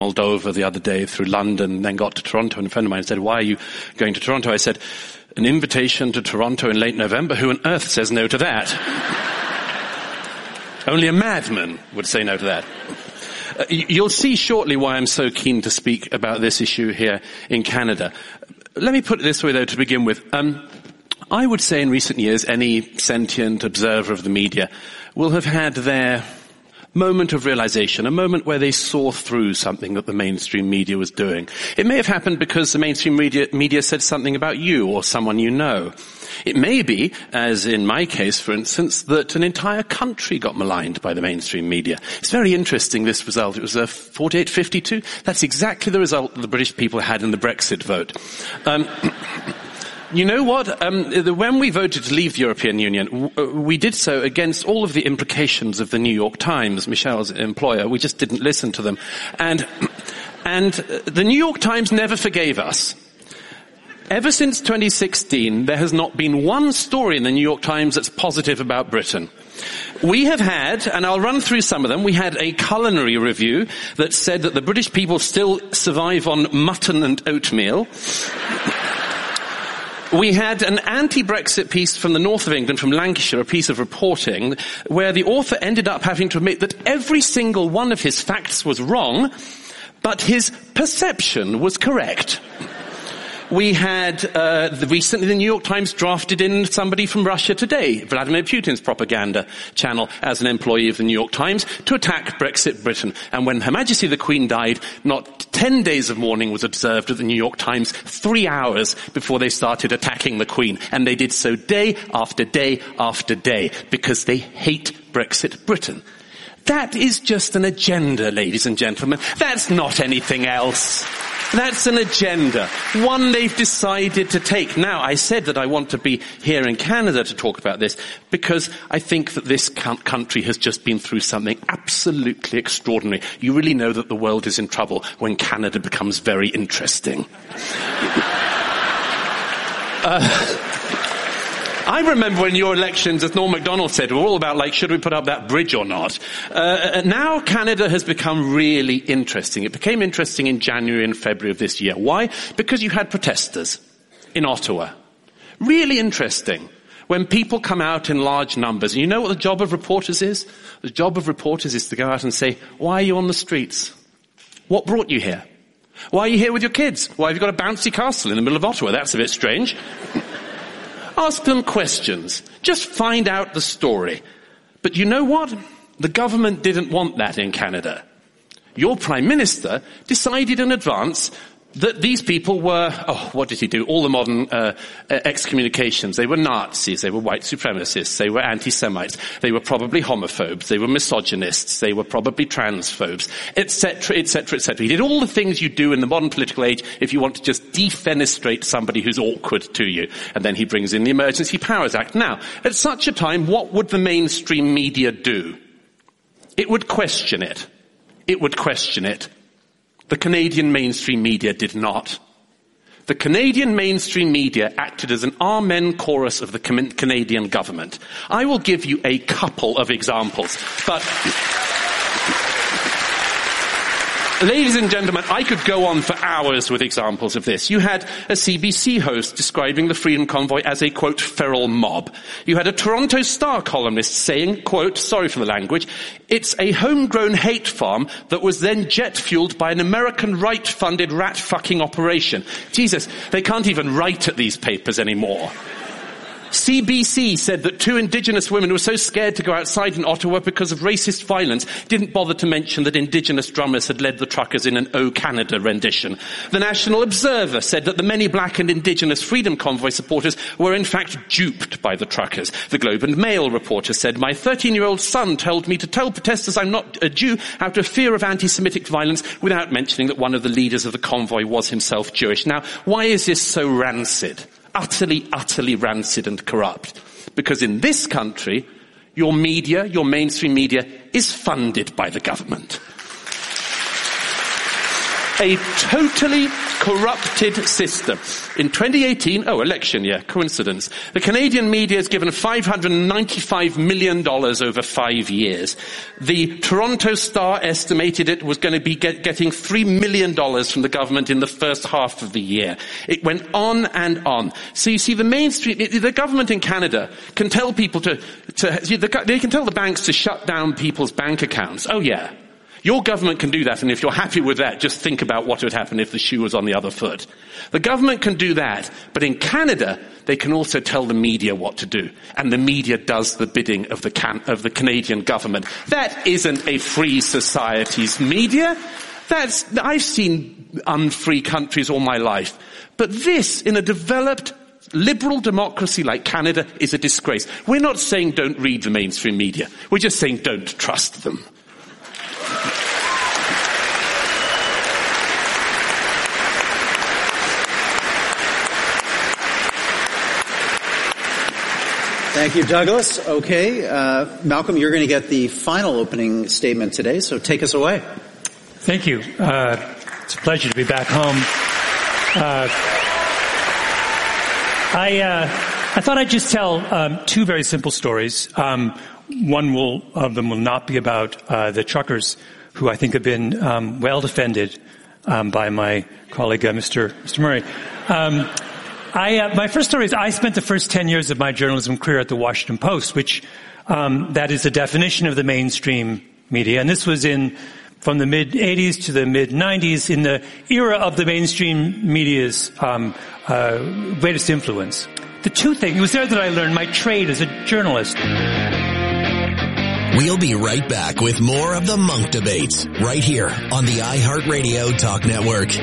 Moldova the other day through London, and then got to Toronto, and a friend of mine said, "Why are you going to Toronto?" I said, "An invitation to Toronto in late November? Who on earth says no to that?" Only a madman would say no to that. You'll see shortly why I'm so keen to speak about this issue here in Canada. Let me put it this way, though, to begin with. I would say in recent years, any sentient observer of the media will have had their moment of realization, a moment where they saw through something that the mainstream media was doing. It may have happened because the mainstream media said something about you or someone you know. It may be, as in my case, for instance, that an entire country got maligned by the mainstream media. It's very interesting, this result. It was 48-52. That's exactly the result that the British people had in the Brexit vote. You know what? When we voted to leave the European Union, we did so against all of the implications of the New York Times, Michelle's employer. We just didn't listen to them. And the New York Times never forgave us. Ever since 2016, there has not been one story in the New York Times that's positive about Britain. We have had, and I'll run through some of them, we had a culinary review that said that the British people still survive on mutton and oatmeal. We had an anti-Brexit piece from the north of England, from Lancashire, a piece of reporting, where the author ended up having to admit that every single one of his facts was wrong, but his perception was correct. We had, recently the New York Times drafted in somebody from Russia Today, Vladimir Putin's propaganda channel, as an employee of the New York Times to attack Brexit Britain. And when Her Majesty the Queen died, not 10 days of mourning was observed at the New York Times, 3 hours before they started attacking the Queen. And they did so day after day after day, because they hate Brexit Britain. That is just an agenda, ladies and gentlemen. That's not anything else. That's an agenda, one they've decided to take. Now, I said that I want to be here in Canada to talk about this because I think that this country has just been through something absolutely extraordinary. You really know that the world is in trouble when Canada becomes very interesting. I remember when your elections, as Norm MacDonald said, were all about, like, should we put up that bridge or not? Now Canada has become really interesting. It became interesting in January and February of this year. Why? Because you had protesters in Ottawa. Really interesting. When people come out in large numbers. And you know what the job of reporters is? The job of reporters is to go out and say, why are you on the streets? What brought you here? Why are you here with your kids? Why have you got a bouncy castle in the middle of Ottawa? That's a bit strange. Ask them questions. Just find out the story. But you know what? The government didn't want that in Canada. Your Prime Minister decided in advance that these people were, what did he do? All the modern excommunications. They were Nazis, they were white supremacists, they were anti-Semites, they were probably homophobes, they were misogynists, they were probably transphobes, etc., etc., etc. He did all the things you do in the modern political age if you want to just defenestrate somebody who's awkward to you. And then he brings in the Emergency Powers Act. Now, at such a time, what would the mainstream media do? It would question it. It would question it. The Canadian mainstream media did not. The Canadian mainstream media acted as an amen chorus of the Canadian government. I will give you a couple of examples, but ladies and gentlemen, I could go on for hours with examples of this. You had a CBC host describing the Freedom Convoy as a, quote, feral mob. You had a Toronto Star columnist saying, quote, sorry for the language, it's a homegrown hate farm that was then jet-fueled by an American right-funded rat-fucking operation. Jesus, they can't even write at these papers anymore. CBC said that 2 Indigenous women who were so scared to go outside in Ottawa because of racist violence didn't bother to mention that Indigenous drummers had led the truckers in an O Canada rendition. The National Observer said that the many black and Indigenous Freedom Convoy supporters were in fact duped by the truckers. The Globe and Mail reporter said, my 13-year-old son told me to tell protesters I'm not a Jew out of fear of anti-Semitic violence without mentioning that one of the leaders of the convoy was himself Jewish. Now, why is this so rancid? Utterly, utterly rancid and corrupt. Because in this country, your media, your mainstream media, is funded by the government. A totally corrupted system. In 2018, election year, coincidence, the Canadian media is given $595 million over 5 years. The Toronto Star estimated it was going to be getting $3 million from the government in the first half of the year. It went on and on. So you see, the mainstream, the government in Canada can tell people they can tell the banks to shut down people's bank accounts. Oh yeah. Your government can do that, and if you're happy with that, just think about what would happen if the shoe was on the other foot. The government can do that, but in Canada, they can also tell the media what to do, and the media does the bidding of the Canadian government. That isn't a free society's media. I've seen unfree countries all my life. But this, in a developed liberal democracy like Canada, is a disgrace. We're not saying don't read the mainstream media. We're just saying don't trust them. Thank you, Douglas. Okay, Malcolm, you're going to get the final opening statement today, so take us away. Thank you. It's a pleasure to be back home. I thought I'd just tell two very simple stories. One of them will not be about the truckers, who I think have been well defended by my colleague, Mr. Murray. My first story is I spent the first 10 years of my journalism career at the Washington Post, which that is the definition of the mainstream media. And this was from the mid-'80s to the mid-'90s, in the era of the mainstream media's greatest influence. The two things, it was there that I learned my trade as a journalist. We'll be right back with more of the Munk Debates right here on the iHeartRadio Talk Network.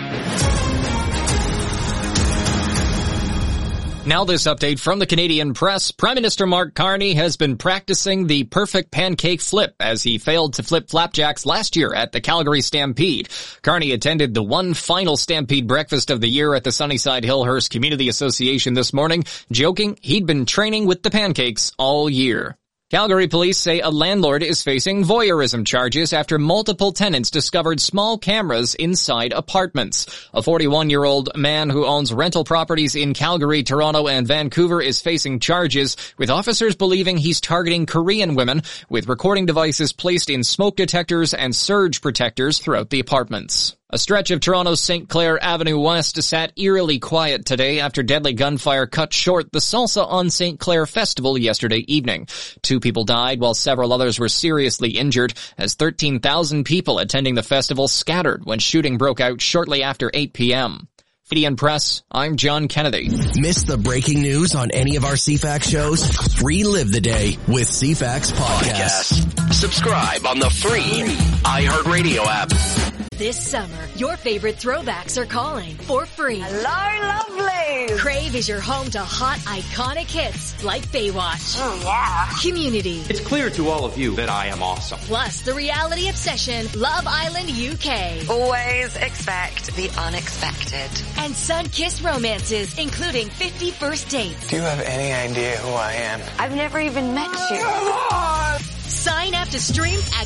Now this update from the Canadian press. Prime Minister Mark Carney has been practicing the perfect pancake flip as he failed to flip flapjacks last year at the Calgary Stampede. Carney attended the one final Stampede breakfast of the year at the Sunnyside Hillhurst Community Association this morning, joking he'd been training with the pancakes all year. Calgary police say a landlord is facing voyeurism charges after multiple tenants discovered small cameras inside apartments. A 41-year-old man who owns rental properties in Calgary, Toronto, and Vancouver is facing charges, with officers believing he's targeting Korean women with recording devices placed in smoke detectors and surge protectors throughout the apartments. A stretch of Toronto's St. Clair Avenue West sat eerily quiet today after deadly gunfire cut short the Salsa on St. Clair Festival yesterday evening. 2 people died while several others were seriously injured as 13,000 people attending the festival scattered when shooting broke out shortly after 8 p.m. Canadian Press, I'm John Kennedy. Miss the breaking news on any of our CFAX shows? Relive the day with CFAX Podcast. Subscribe on the free iHeartRadio app. This summer, your favorite throwbacks are calling for free. Hello, lovely. Crave is your home to hot, iconic hits like Baywatch. Oh, yeah. Community. It's clear to all of you that I am awesome. Plus the reality obsession, Love Island UK. Always expect the unexpected. And sun-kissed romances, including 50 First Dates. Do you have any idea who I am? I've never even met you. Come on! Sign up to stream at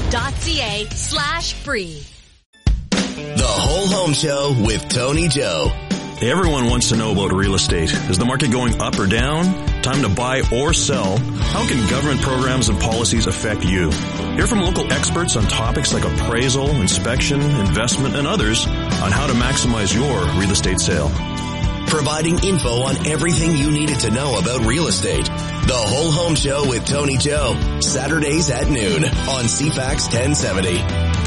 crave.ca/free. The Whole Home Show with Tony Joe. Everyone wants to know about real estate. Is the market going up or down? Time to buy or sell? How can government programs and policies affect you? Hear from local experts on topics like appraisal, inspection, investment, and others on how to maximize your real estate sale. Providing info on everything you needed to know about real estate. The Whole Home Show with Tony Joe. Saturdays at noon on CFAX 1070.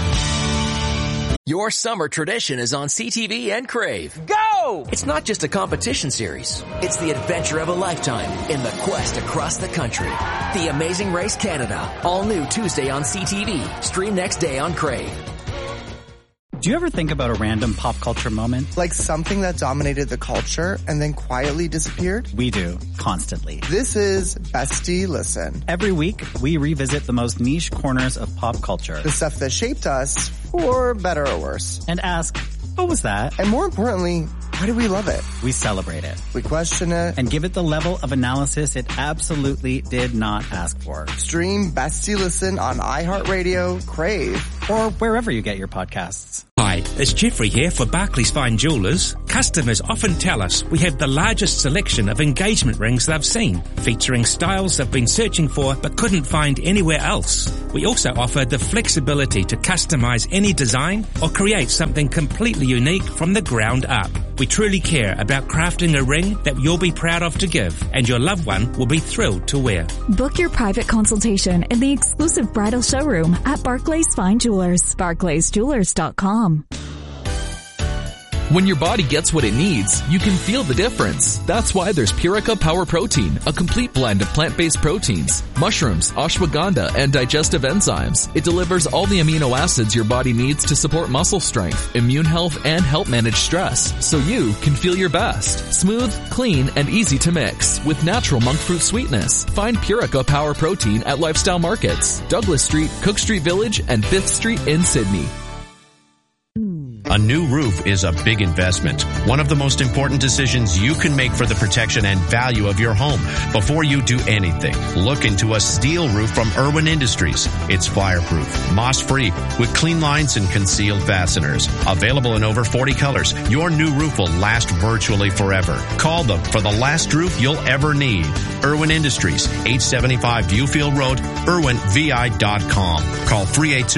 Your summer tradition is on CTV and Crave. Go! It's not just a competition series. It's the adventure of a lifetime in the quest across the country. The Amazing Race Canada. All new Tuesday on CTV. Stream next day on Crave. Do you ever think about a random pop culture moment? Like something that dominated the culture and then quietly disappeared? We do, constantly. This is Bestie Listen. Every week, we revisit the most niche corners of pop culture. The stuff that shaped us, for better or worse. And ask, what was that? And more importantly, Why do we love it? We celebrate it. We question it. And give it the level of analysis it absolutely did not ask for. Stream Best You Listen on iHeartRadio, Crave, or wherever you get your podcasts. Hi, it's Jeffrey here for Barclays Fine Jewellers. Customers often tell us we have the largest selection of engagement rings they've seen, featuring styles they've been searching for but couldn't find anywhere else. We also offer the flexibility to customize any design or create something completely unique from the ground up. We truly care about crafting a ring that you'll be proud of to give, and your loved one will be thrilled to wear. Book your private consultation in the exclusive bridal showroom at Barclays Fine Jewelers, barclaysjewelers.com. When your body gets what it needs, you can feel the difference. That's why there's Purica Power Protein, a complete blend of plant-based proteins, mushrooms, ashwagandha, and digestive enzymes. It delivers all the amino acids your body needs to support muscle strength, immune health, and help manage stress, so you can feel your best. Smooth, clean, and easy to mix with natural monk fruit sweetness. Find Purica Power Protein at Lifestyle Markets, Douglas Street, Cook Street Village, and 5th Street in Sydney. A new roof is a big investment. One of the most important decisions you can make for the protection and value of your home. Before you do anything, look into a steel roof from Irwin Industries. It's fireproof, moss-free, with clean lines and concealed fasteners. Available in over 40 colors, your new roof will last virtually forever. Call them for the last roof you'll ever need. Irwin Industries, 875 Viewfield Road, irwinvi.com. Call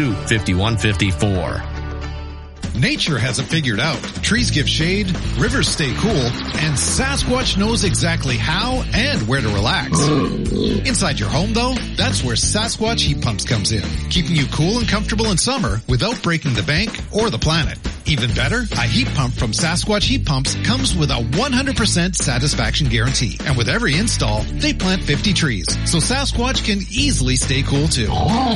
382-5154. Nature has it figured out. Trees give shade, rivers stay cool, and Sasquatch knows exactly how and where to relax. Inside your home, though, that's where Sasquatch Heat Pumps comes in, keeping you cool and comfortable in summer without breaking the bank or the planet. Even better, a heat pump from Sasquatch Heat Pumps comes with a 100% satisfaction guarantee. And with every install, they plant 50 trees, so Sasquatch can easily stay cool too.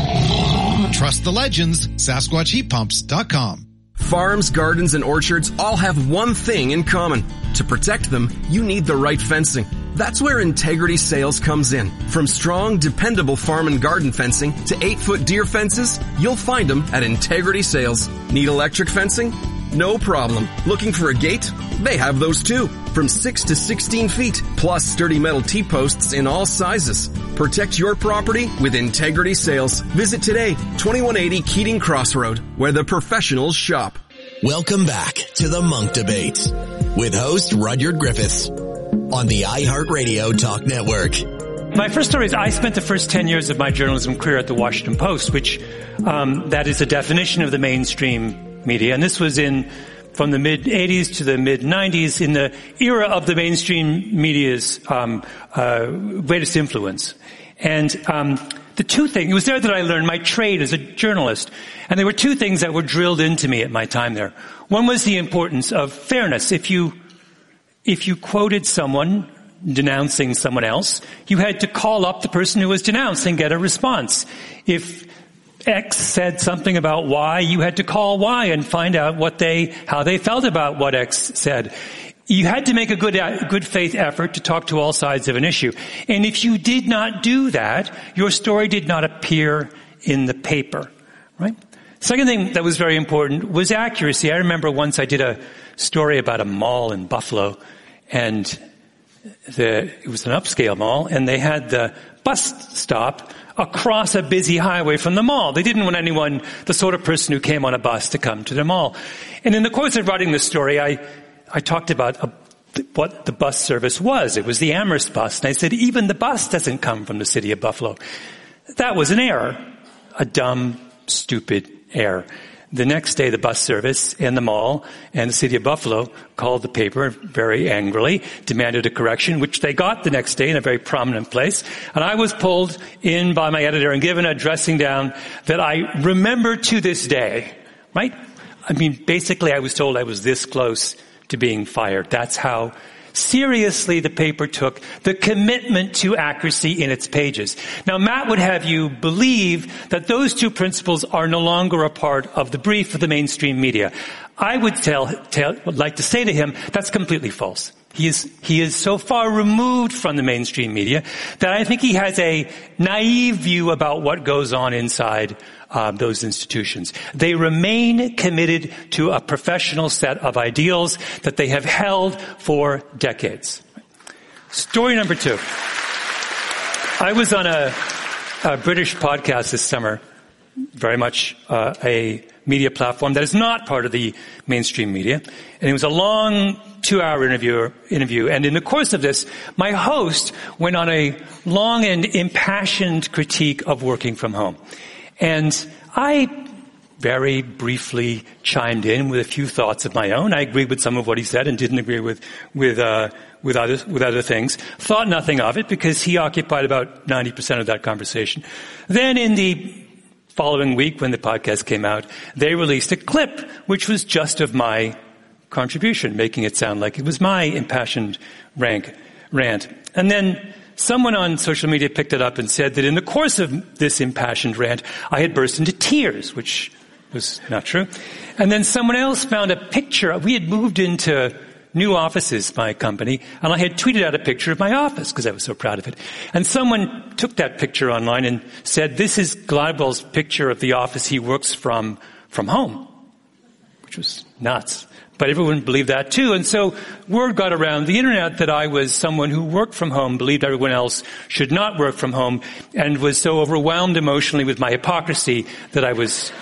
Trust the legends, SasquatchHeatPumps.com. Farms, gardens, and orchards all have one thing in common. To protect them, you need the right fencing. That's where Integrity Sales comes in. From strong, dependable farm and garden fencing to 8-foot deer fences, you'll find them at Integrity Sales. Need electric fencing? No problem. Looking for a gate? They have those too. From 6 to 16 feet, plus sturdy metal T-posts in all sizes. Protect your property with Integrity Sales. Visit today, 2180 Keating Crossroad, where the professionals shop. Welcome back to the Monk Debates with host Rudyard Griffiths on the iHeartRadio Talk Network. My first story is I spent the first 10 years of my journalism career at the Washington Post, which that is a definition of the mainstream media. And this was from the mid-'80s to the mid-'90s, in the era of the mainstream media's greatest influence. And the two things, it was there that I learned my trade as a journalist. And there were two things that were drilled into me at my time there. One was the importance of fairness. If you quoted someone denouncing someone else, you had to call up the person who was denounced and get a response. If X said something about Y, you had to call Y and find out how they felt about what X said. You had to make a good faith effort to talk to all sides of an issue. And if you did not do that, your story did not appear in the paper, right? Second thing that was very important was accuracy. I remember once I did a story about a mall in Buffalo, and it was an upscale mall, and they had the bus stop across a busy highway from the mall. They didn't want anyone, the sort of person who came on a bus, to come to the mall. And in the course of writing this story, I talked about what the bus service was. It was the Amherst bus. And I said, even the bus doesn't come from the city of Buffalo. That was an error. A dumb, stupid error. The next day, the bus service and the mall and the city of Buffalo called the paper very angrily, demanded a correction, which they got the next day in a very prominent place. And I was pulled in by my editor and given a dressing down that I remember to this day, right? I mean, basically, I was told I was this close to being fired. That's how seriously the paper took the commitment to accuracy in its pages. Now, Matt would have you believe that those two principles are no longer a part of the brief of the mainstream media. I would like to say to him, that's completely false. He is so far removed from the mainstream media that I think he has a naive view about what goes on inside those institutions. They remain committed to a professional set of ideals that they have held for decades. Story number 2. I was on a British podcast this summer, very much a media platform that is not part of the mainstream media. And it was a long 2-hour interview. And in the course of this, my host went on a long and impassioned critique of working from home. And I very briefly chimed in with a few thoughts of my own. I agreed with some of what he said and didn't agree with other things. Thought nothing of it because he occupied about 90% of that conversation. Then in the following week, when the podcast came out, they released a clip which was just of my contribution, making it sound like it was my impassioned rant. And then someone on social media picked it up and said that in the course of this impassioned rant, I had burst into tears, which was not true. And then someone else found a picture. We had moved into new offices, my company, and I had tweeted out a picture of my office because I was so proud of it. And someone took that picture online and said, this is Gladwell's picture of the office he works from home, which was nuts. But everyone believed that too. And so word got around the internet that I was someone who worked from home, believed everyone else should not work from home, and was so overwhelmed emotionally with my hypocrisy that I was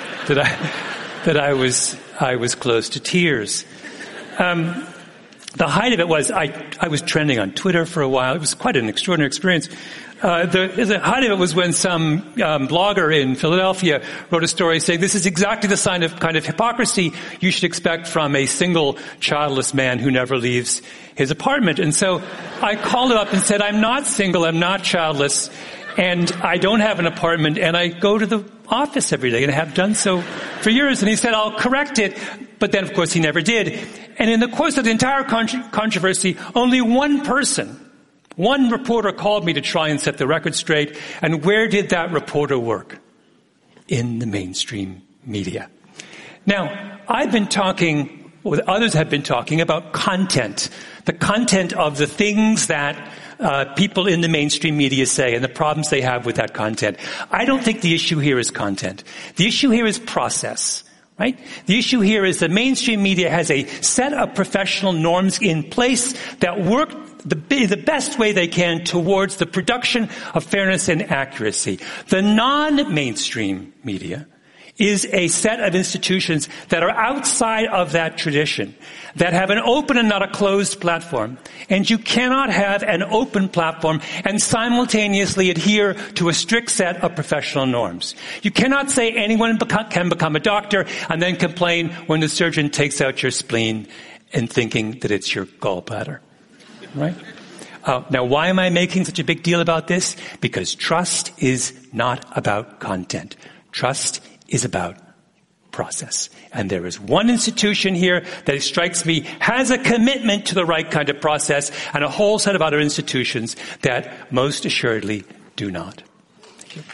close to tears. The height of it was I was trending on Twitter for a while. It was quite an extraordinary experience. The height of it was when some blogger in Philadelphia wrote a story saying this is exactly the kind of hypocrisy you should expect from a single childless man who never leaves his apartment. And so I called it up and said, I'm not single, I'm not childless, and I don't have an apartment, and I go to the office every day and I have done so for years. And he said, I'll correct it. But then, of course, he never did. And in the course of the entire controversy, only one reporter called me to try and set the record straight. And where did that reporter work? In the mainstream media. Now, I've been talking, or others have been talking about content. The content of the things that people in the mainstream media say and the problems they have with that content. I don't think the issue here is content. The issue here is process. Right? The issue here is the mainstream media has a set of professional norms in place that work the best way they can towards the production of fairness and accuracy. The non-mainstream media is a set of institutions that are outside of that tradition, that have an open and not a closed platform. And you cannot have an open platform and simultaneously adhere to a strict set of professional norms. You cannot say anyone can become a doctor and then complain when the surgeon takes out your spleen and thinking that it's your gallbladder. Right? Now, why am I making such a big deal about this? Because trust is not about content. Trust is about process. And there is one institution here that it strikes me has a commitment to the right kind of process and a whole set of other institutions that most assuredly do not. Thank you.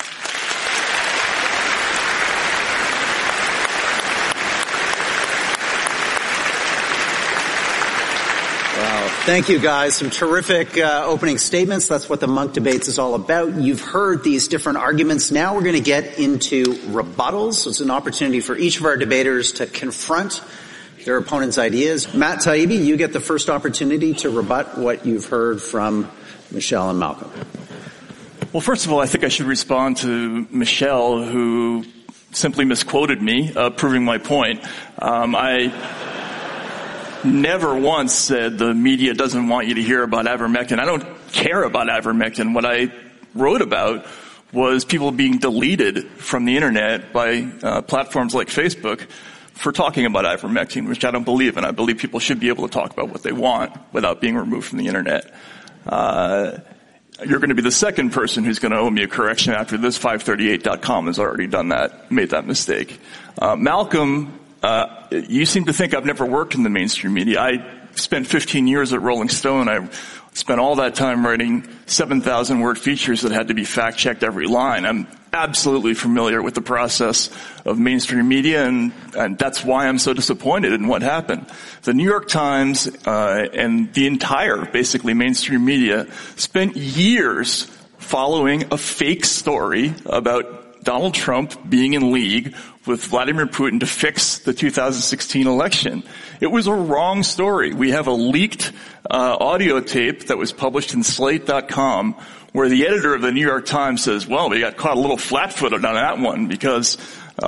Thank you, guys. Some terrific opening statements. That's what the Munk Debates is all about. You've heard these different arguments. Now we're going to get into rebuttals. It's an opportunity for each of our debaters to confront their opponent's ideas. Matt Taibbi, you get the first opportunity to rebut what you've heard from Michelle and Malcolm. Well, first of all, I think I should respond to Michelle, who simply misquoted me, proving my point. I never once said the media doesn't want you to hear about ivermectin. I don't care about ivermectin. What I wrote about was people being deleted from the internet by platforms like Facebook for talking about ivermectin, which I don't believe in. I believe people should be able to talk about what they want without being removed from the internet. You're going to be the second person who's going to owe me a correction after this. 538.com has already done that, made that mistake. Malcolm, you seem to think I've never worked in the mainstream media. I spent 15 years at Rolling Stone. I spent all that time writing 7,000-word features that had to be fact-checked every line. I'm absolutely familiar with the process of mainstream media, and that's why I'm so disappointed in what happened. The New York Times and the entire, basically, mainstream media spent years following a fake story about Donald Trump being in league with Vladimir Putin to fix the 2016 election. It was a wrong story. We have a leaked audio tape that was published in Slate.com where the editor of the New York Times says, well, we got caught a little flat-footed on that one because,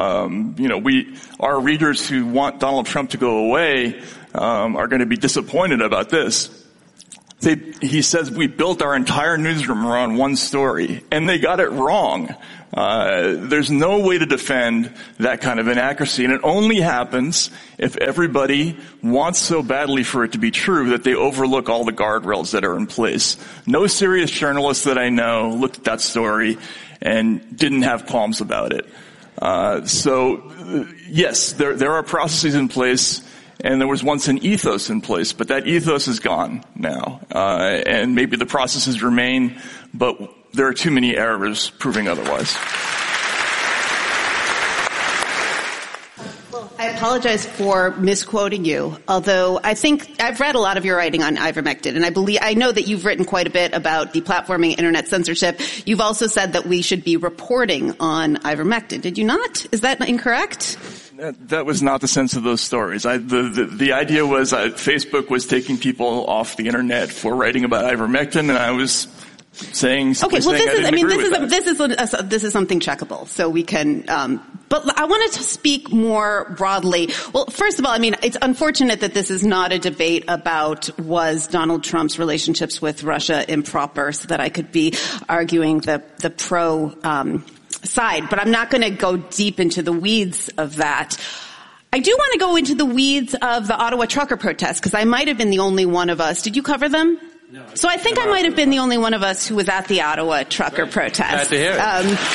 our readers who want Donald Trump to go away are going to be disappointed about this. He says we built our entire newsroom around one story, and they got it wrong. There's no way to defend that kind of inaccuracy, and it only happens if everybody wants so badly for it to be true that they overlook all the guardrails that are in place. No serious journalist that I know looked at that story and didn't have qualms about it. Yes, there are processes in place, and there was once an ethos in place, but that ethos is gone now. And maybe the processes remain, but there are too many errors proving otherwise. Well, I apologize for misquoting you, although I think I've read a lot of your writing on ivermectin, and I know that you've written quite a bit about deplatforming internet censorship. You've also said that we should be reporting on ivermectin. Did you not? Is that incorrect? That was not the sense of those stories. The idea was Facebook was taking people off the internet for writing about ivermectin, and I was saying. Okay, well, this is something checkable, so we can. But I wanted to speak more broadly. Well, first of all, it's unfortunate that this is not a debate about was Donald Trump's relationships with Russia improper, so that I could be arguing the pro. Side, but I'm not going to go deep into the weeds of that. I do want to go into the weeds of the Ottawa trucker protest because I might have been the only one of us. Did you cover them? No. So I think I might have been the only one of us who was at the Ottawa trucker protest. Glad to hear it.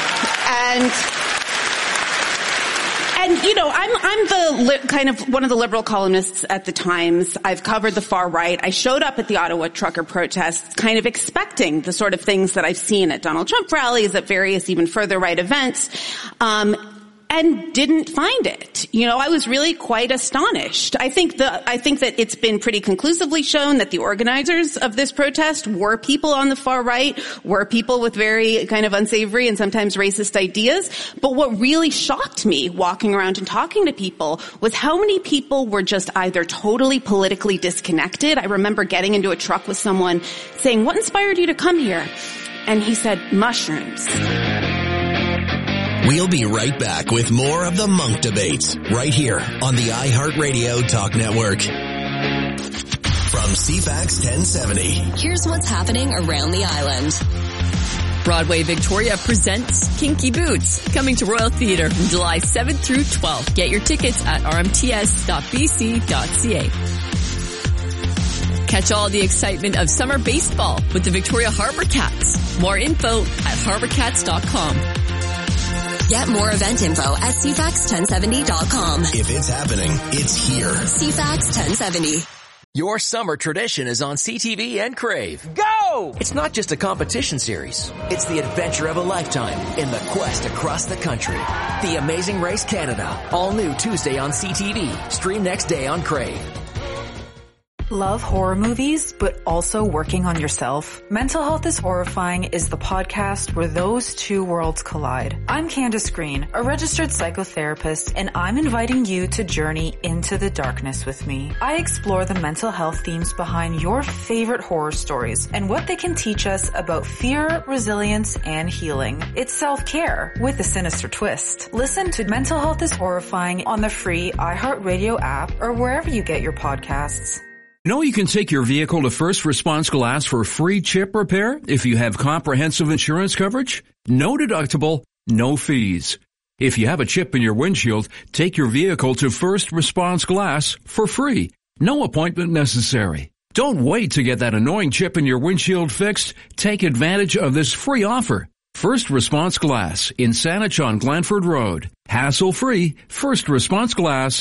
And I'm the kind of one of the liberal columnists at the Times. I've covered the far right. I showed up at the Ottawa trucker protests kind of expecting the sort of things that I've seen at Donald Trump rallies, at various even further right events, and didn't find it. I was really quite astonished. I think that it's been pretty conclusively shown that the organizers of this protest were people on the far right, were people with very kind of unsavory and sometimes racist ideas. But what really shocked me walking around and talking to people was how many people were just either totally politically disconnected. I remember getting into a truck with someone saying, "What inspired you to come here?" And he said, "Mushrooms." We'll be right back with more of the Monk Debates right here on the iHeartRadio Talk Network. From CFAX 1070. Here's what's happening around the island. Broadway Victoria presents Kinky Boots, coming to Royal Theatre from July 7th through 12th. Get your tickets at rmts.bc.ca. Catch all the excitement of summer baseball with the Victoria Harbour Cats. More info at harbourcats.com. Get more event info at cfax1070.com. If it's happening, it's here. CFAX 1070. Your summer tradition is on CTV and Crave. Go! It's not just a competition series. It's the adventure of a lifetime in the quest across the country. The Amazing Race Canada. All new Tuesday on CTV. Stream next day on Crave. Love horror movies, but also working on yourself? Mental Health is Horrifying is the podcast where those two worlds collide. I'm Candace Green, a registered psychotherapist, and I'm inviting you to journey into the darkness with me. I explore the mental health themes behind your favorite horror stories and what they can teach us about fear, resilience, and healing. It's self-care with a sinister twist. Listen to Mental Health is Horrifying on the free iHeartRadio app or wherever you get your podcasts. Know you can take your vehicle to First Response Glass for free chip repair if you have comprehensive insurance coverage? No deductible, no fees. If you have a chip in your windshield, take your vehicle to First Response Glass for free. No appointment necessary. Don't wait to get that annoying chip in your windshield fixed. Take advantage of this free offer. First Response Glass in Saanich on Glanford Road. Hassle-free, First Response Glass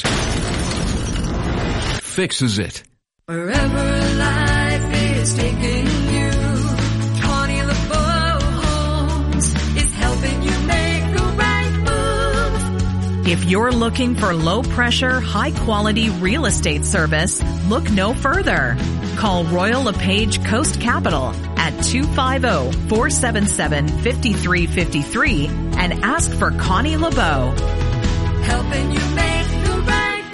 fixes it. Wherever life is taking you, Tawny LeBeau Homes is helping you make the right move. If you're looking for low-pressure, high-quality real estate service, look no further. Call Royal LePage Coast Capital at 250-477-5353 and ask for Connie LeBeau. Helping you make the right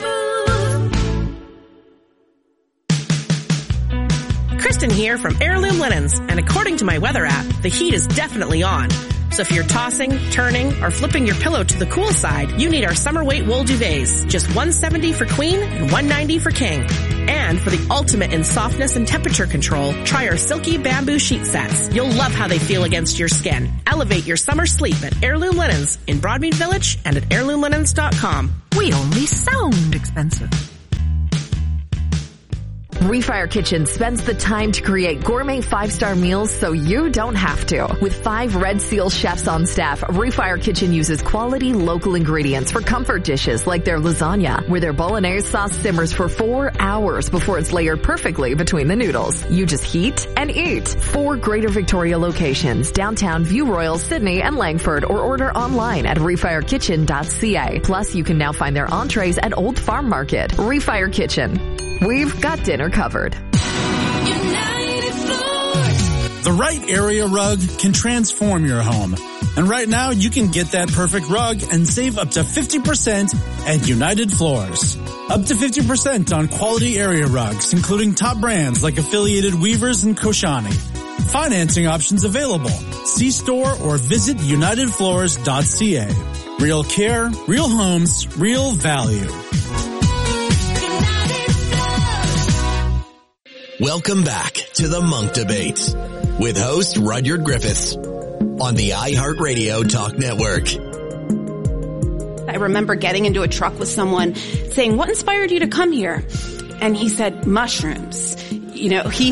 move. Kristen here from Heirloom Linens, and according to my weather app, the heat is definitely on. So if you're tossing, turning, or flipping your pillow to the cool side, you need our summer weight wool duvets. Just $170 for queen and $190 for king. And for the ultimate in softness and temperature control, try our silky bamboo sheet sets. You'll love how they feel against your skin. Elevate your summer sleep at Heirloom Linens in Broadmead Village and at heirloomlinens.com. We only sound expensive. Refire Kitchen spends the time to create gourmet 5-star meals so you don't have to. With 5 Red Seal chefs on staff, Refire Kitchen uses quality local ingredients for comfort dishes like their lasagna, where their bolognese sauce simmers for 4 hours before it's layered perfectly between the noodles. You just heat and eat. 4 Greater Victoria locations, downtown, View Royal, Sydney, and Langford, or order online at refirekitchen.ca. Plus, you can now find their entrees at Old Farm Market. Refire Kitchen. We've got dinner covered. The right area rug can transform your home. And right now, you can get that perfect rug and save up to 50% at United Floors. Up to 50% on quality area rugs, including top brands like Affiliated Weavers and Koshani. Financing options available. See store or visit unitedfloors.ca. Real care, real homes, real value. Welcome back to the Monk Debate with host Rudyard Griffiths on the iHeartRadio Talk Network. I remember getting into a truck with someone saying, "What inspired you to come here?" And he said, "Mushrooms." You know, he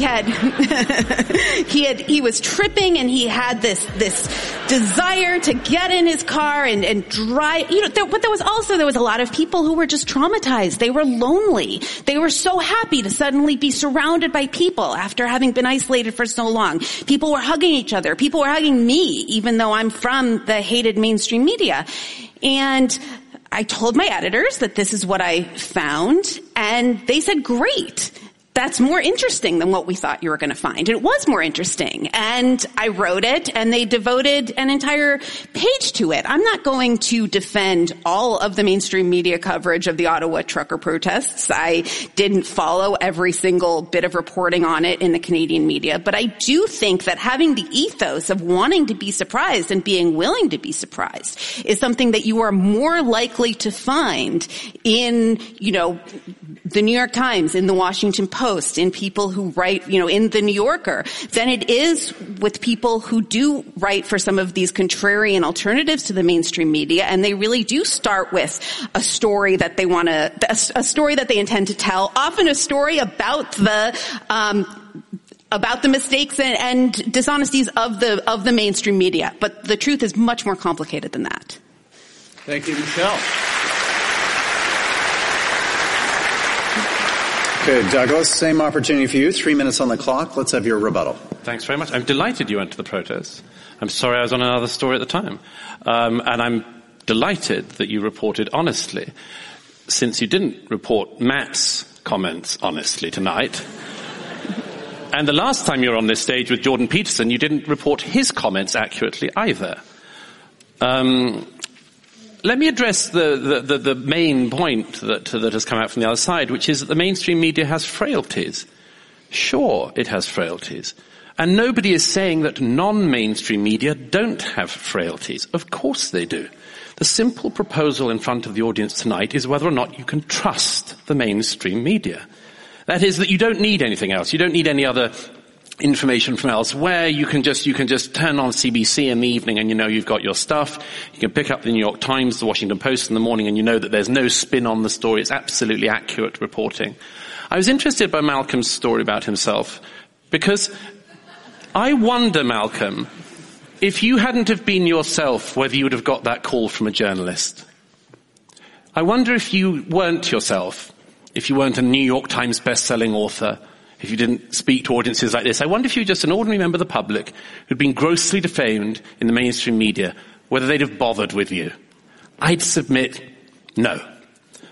was tripping, and he had this desire to get in his car and drive, but there was a lot of people who were just traumatized. They were lonely. They were so happy to suddenly be surrounded by people after having been isolated for so long. People were hugging each other. People were hugging me, even though I'm from the hated mainstream media. And I told my editors that this is what I found, and they said, "Great. That's more interesting than what we thought you were going to find." It was more interesting. And I wrote it, and they devoted an entire page to it. I'm not going to defend all of the mainstream media coverage of the Ottawa trucker protests. I didn't follow every single bit of reporting on it in the Canadian media. But I do think that having the ethos of wanting to be surprised and being willing to be surprised is something that you are more likely to find in, the New York Times, in the Washington Post, in people who write, in the New Yorker, than it is with people who do write for some of these contrarian alternatives to the mainstream media, and they really do start with a story that they a story that they intend to tell, often a story about the mistakes and dishonesties of the mainstream media. But the truth is much more complicated than that. Thank you, Michelle. Okay, Douglas, same opportunity for you. 3 minutes on the clock. Let's have your rebuttal. Thanks very much. I'm delighted you went to the protest. I'm sorry I was on another story at the time. And I'm delighted that you reported honestly, since you didn't report Matt's comments honestly tonight. And the last time you were on this stage with Jordan Peterson, you didn't report his comments accurately either. Let me address the main point that has come out from the other side, which is that the mainstream media has frailties. Sure, it has frailties. And nobody is saying that non-mainstream media don't have frailties. Of course they do. The simple proposal in front of the audience tonight is whether or not you can trust the mainstream media. That is, that you don't need anything else. You don't need any other information from elsewhere. You can just turn on CBC in the evening and you've got your stuff. You can pick up the New York Times, the Washington Post in the morning, and you know that there's no spin on the story. It's absolutely accurate reporting. I was interested by Malcolm's story about himself because I wonder, Malcolm, if you hadn't have been yourself, whether you would have got that call from a journalist. I wonder if you weren't yourself, if you weren't a New York Times best-selling author, if you didn't speak to audiences like this. I wonder if you were just an ordinary member of the public who'd been grossly defamed in the mainstream media, whether they'd have bothered with you. I'd submit no.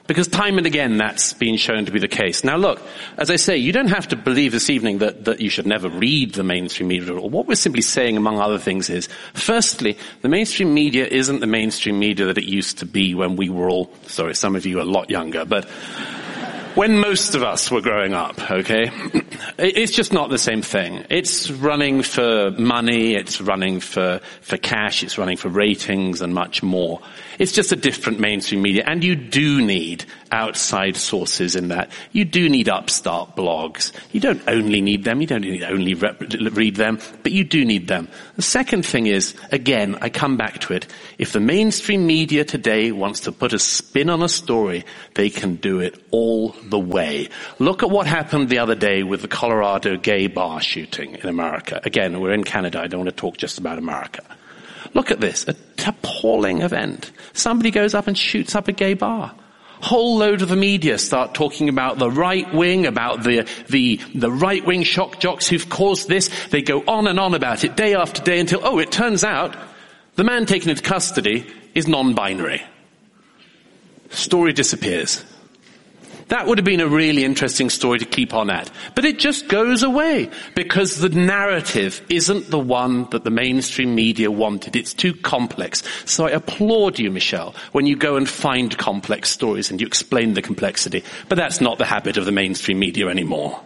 Because time and again that's been shown to be the case. Now look, as I say, you don't have to believe this evening that you should never read the mainstream media at all. What we're simply saying, among other things, is, firstly, the mainstream media isn't the mainstream media that it used to be when we were all, sorry, some of you are a lot younger, but when most of us were growing up, okay? It's just not the same thing. It's running for money, it's running for cash, it's running for ratings and much more. It's just a different mainstream media, and you do need outside sources in that. You do need upstart blogs. You don't only need them, you don't need only read them, but you do need them. The second thing is, again, I come back to it, if the mainstream media today wants to put a spin on a story, they can do it all the way. Look at what happened the other day with the Colorado gay bar shooting in America. Again, we're in Canada, I don't want to talk just about America. Look at this, an appalling event. Somebody goes up and shoots up a gay bar. Whole load of the media start talking about the right wing, about the right wing shock jocks who've caused this. They go on and on about it day after day until, it turns out the man taken into custody is non-binary. Story disappears. That would have been a really interesting story to keep on at. But it just goes away because the narrative isn't the one that the mainstream media wanted. It's too complex. So I applaud you, Michelle, when you go and find complex stories and you explain the complexity. But that's not the habit of the mainstream media anymore.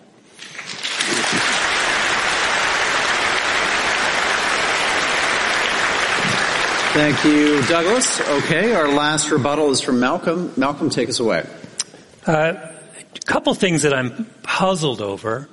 Thank you, Douglas. Okay, our last rebuttal is from Malcolm. Malcolm, take us away. A couple things that I'm puzzled over.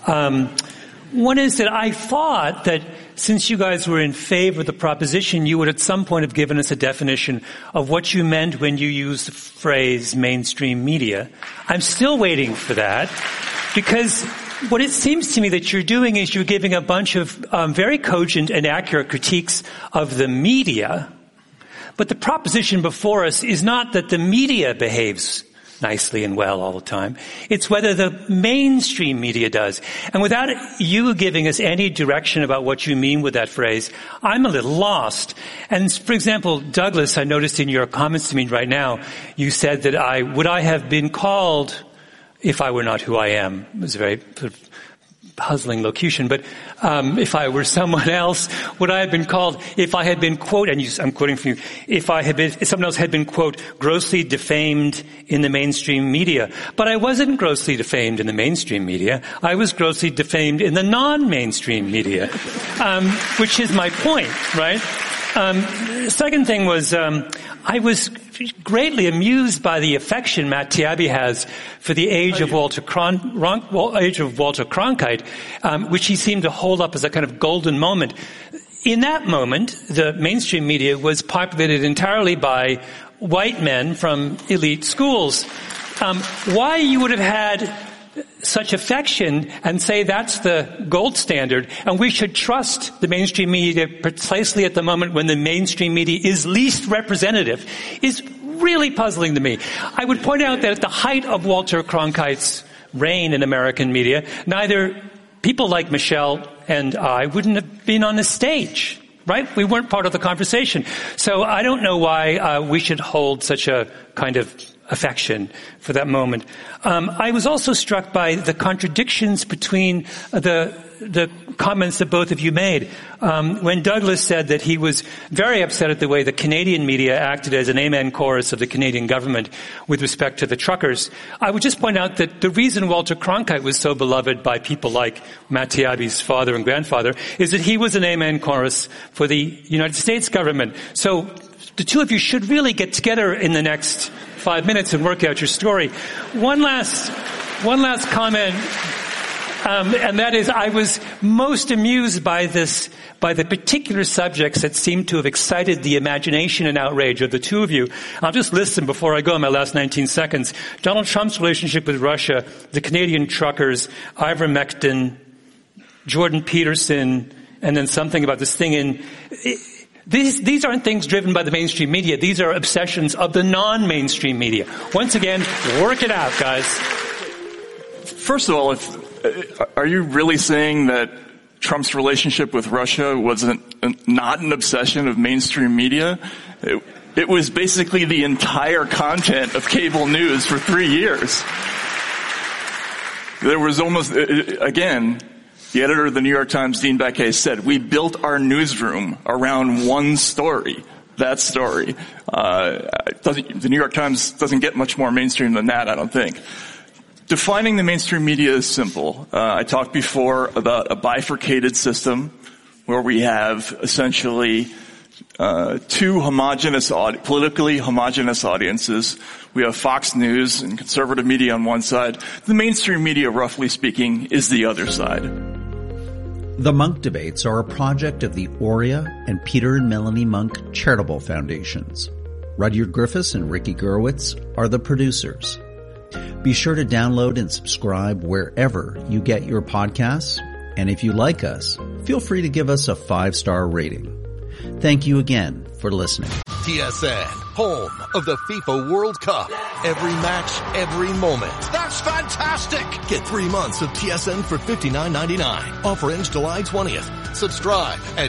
One is that I thought that since you guys were in favor of the proposition, you would at some point have given us a definition of what you meant when you used the phrase mainstream media. I'm still waiting for that because what it seems to me that you're doing is you're giving a bunch of very cogent and accurate critiques of the media, but the proposition before us is not that the media behaves nicely and well all the time. It's whether the mainstream media does. And without you giving us any direction about what you mean with that phrase, I'm a little lost. And for example, Douglas, I noticed in your comments to me right now, you said that would I have been called if I were not who I am? It was a very sort of puzzling locution, but if I were someone else, would I have been called, if I had been, quote, and I'm quoting from you, if someone else had been, quote, grossly defamed in the mainstream media. But I wasn't grossly defamed in the mainstream media. I was grossly defamed in the non-mainstream media, which is my point, right? Second thing was, I was greatly amused by the affection Matt Taibbi has for the age of Walter Cronkite, which he seemed to hold up as a kind of golden moment. In that moment, the mainstream media was populated entirely by white men from elite schools. Why you would have had such affection and say that's the gold standard and we should trust the mainstream media precisely at the moment when the mainstream media is least representative is really puzzling to me. I would point out that at the height of Walter Cronkite's reign in American media, neither people like Michelle and I wouldn't have been on the stage, right? We weren't part of the conversation. So I don't know why we should hold such a kind of affection for that moment. I was also struck by the contradictions between the comments that both of you made. When Douglas said that he was very upset at the way the Canadian media acted as an amen chorus of the Canadian government with respect to the truckers, I would just point out that the reason Walter Cronkite was so beloved by people like Matt Taibbi's father and grandfather is that he was an amen chorus for the United States government. So the two of you should really get together in the next 5 minutes and work out your story. One last comment, and that is I was most amused by the particular subjects that seem to have excited the imagination and outrage of the two of you. I'll just list them before I go in my last 19 seconds. Donald Trump's relationship with Russia, the Canadian truckers, ivermectin, Jordan Peterson, and then something about this thing in... These aren't things driven by the mainstream media. These are obsessions of the non-mainstream media. Once again, work it out, guys. First of all, are you really saying that Trump's relationship with Russia wasn't not an obsession of mainstream media? It was basically the entire content of cable news for 3 years. There was almost, again, the editor of the New York Times, Dean Baquet, said, we built our newsroom around one story. That story. The New York Times doesn't get much more mainstream than that, I don't think. Defining the mainstream media is simple. I talked before about a bifurcated system where we have essentially two politically homogenous audiences. We have Fox News and conservative media on one side. The mainstream media, roughly speaking, is the other side. The Munk Debates are a project of the Aurea and Peter and Melanie Munk Charitable Foundations. Rudyard Griffiths and Ricky Gurwitz are the producers. Be sure to download and subscribe wherever you get your podcasts. And if you like us, feel free to give us a 5-star rating. Thank you again for listening. TSN, home of the FIFA World Cup. Every match, every moment. That's fantastic! Get 3 months of TSN for $59.99. Offer ends July 20th. Subscribe at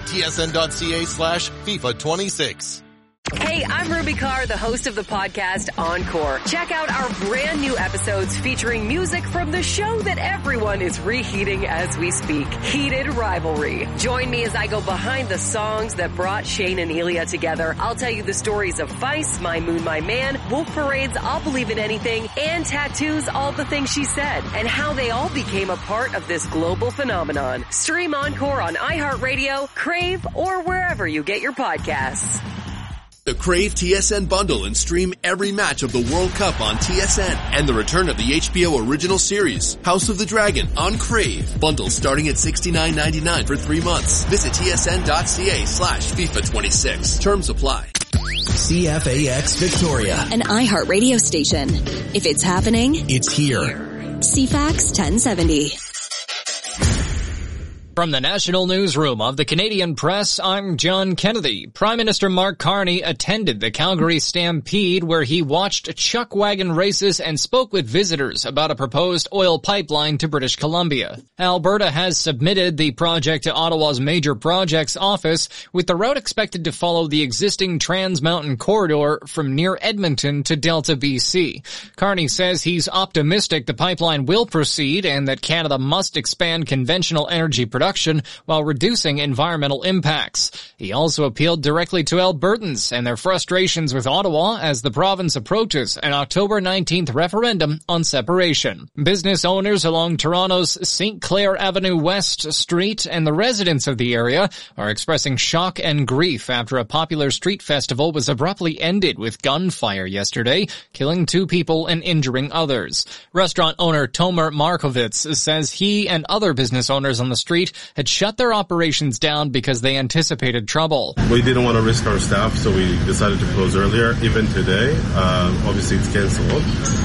tsn.ca/FIFA26. Hey, I'm Ruby Carr, the host of the podcast Encore. Check out our brand new episodes featuring music from the show that everyone is reheating as we speak, Heated Rivalry. Join me as I go behind the songs that brought Shane and Ilya together. I'll tell you the stories of Vice, My Moon, My Man, Wolf Parade's I'll Believe in Anything, and Tattoo's All the Things She Said, and how they all became a part of this global phenomenon. Stream Encore on iHeartRadio, Crave, or wherever you get your podcasts. The Crave TSN bundle and stream every match of the World Cup on TSN and the return of the HBO original series, House of the Dragon on Crave. Bundle starting at $69.99 for 3 months. Visit tsn.ca/FIFA26. Terms apply. CFAX Victoria. An iHeart radio station. If it's happening, it's here. CFAX 1070. From the National Newsroom of the Canadian Press, I'm John Kennedy. Prime Minister Mark Carney attended the Calgary Stampede, where he watched chuck wagon races and spoke with visitors about a proposed oil pipeline to British Columbia. Alberta has submitted the project to Ottawa's Major Projects Office, with the route expected to follow the existing Trans Mountain corridor from near Edmonton to Delta, BC. Carney says he's optimistic the pipeline will proceed and that Canada must expand conventional energy production while reducing environmental impacts. He also appealed directly to Albertans and their frustrations with Ottawa as the province approaches an October 19th referendum on separation. Business owners along Toronto's St. Clair Avenue West Street and the residents of the area are expressing shock and grief after a popular street festival was abruptly ended with gunfire yesterday, killing 2 people and injuring others. Restaurant owner Tomer Markovitz says he and other business owners on the street had shut their operations down because they anticipated trouble. We didn't want to risk our staff, so we decided to close earlier. Even today, obviously it's canceled.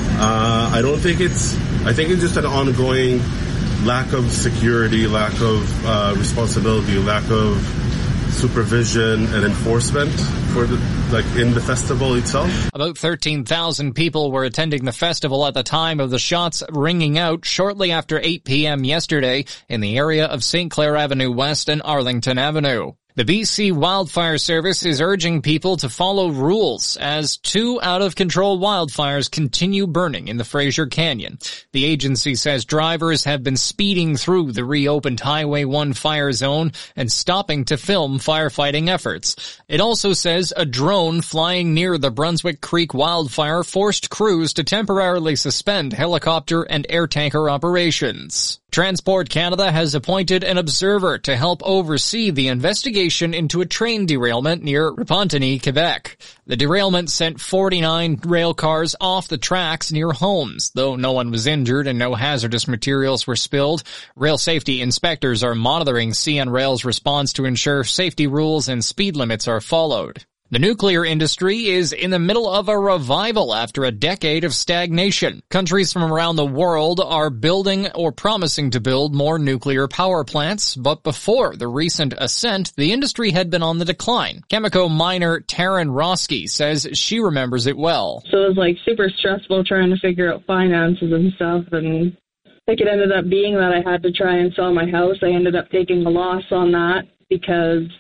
I think it's just an ongoing lack of security, lack of responsibility, lack of supervision and enforcement for in the festival itself. About 13,000 people were attending the festival at the time of the shots ringing out shortly after 8 p.m. yesterday in the area of St. Clair Avenue West and Arlington Avenue. The BC Wildfire Service is urging people to follow rules as 2 out-of-control wildfires continue burning in the Fraser Canyon. The agency says drivers have been speeding through the reopened Highway 1 fire zone and stopping to film firefighting efforts. It also says a drone flying near the Brunswick Creek wildfire forced crews to temporarily suspend helicopter and air tanker operations. Transport Canada has appointed an observer to help oversee the investigation into a train derailment near Repentigny, Quebec. The derailment sent 49 rail cars off the tracks near homes, though no one was injured and no hazardous materials were spilled. Rail safety inspectors are monitoring CN Rail's response to ensure safety rules and speed limits are followed. The nuclear industry is in the middle of a revival after a decade of stagnation. Countries from around the world are building or promising to build more nuclear power plants, but before the recent ascent, the industry had been on the decline. Chemico miner Taryn Roski says she remembers it well. So it was super stressful trying to figure out finances and stuff, and it ended up being that I had to try and sell my house. I ended up taking a loss on that because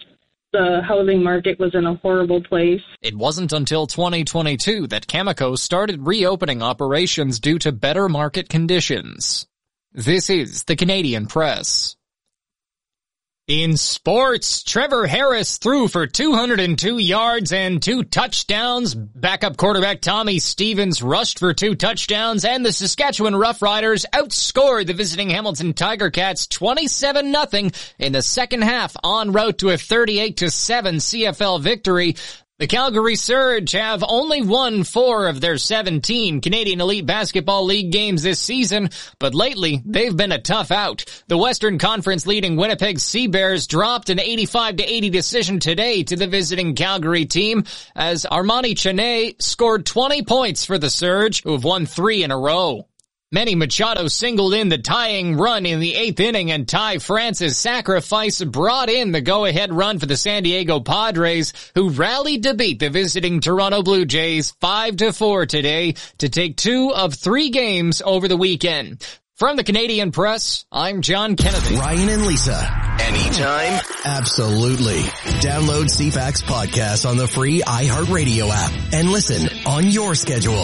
the housing market was in a horrible place. It wasn't until 2022 that Cameco started reopening operations due to better market conditions. This is the Canadian Press. In sports, Trevor Harris threw for 202 yards and 2 touchdowns. Backup quarterback Tommy Stevens rushed for 2 touchdowns, and the Saskatchewan Roughriders outscored the visiting Hamilton Tiger Cats 27-0 in the second half, en route to a 38-7 CFL victory. The Calgary Surge have only won 4 of their 17 Canadian Elite Basketball League games this season, but lately they've been a tough out. The Western Conference leading Winnipeg Sea Bears dropped an 85-80 decision today to the visiting Calgary team as Armani Chene scored 20 points for the Surge, who have won 3 in a row. Manny Machado singled in the tying run in the 8th inning, and Ty France's sacrifice brought in the go-ahead run for the San Diego Padres, who rallied to beat the visiting Toronto Blue Jays 5-4 today to take 2 of 3 games over the weekend. From the Canadian Press, I'm John Kennedy. Ryan and Lisa. Anytime? Absolutely. Download CFAX podcast on the free iHeartRadio app and listen on your schedule.